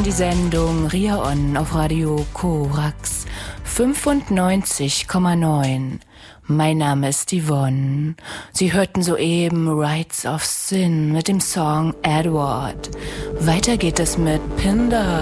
die Sendung Ria On auf Radio Korax 95,9. Mein Name ist Yvonne. Sie hörten soeben Rights of Sin mit dem Song Edward. Weiter geht es mit Pinder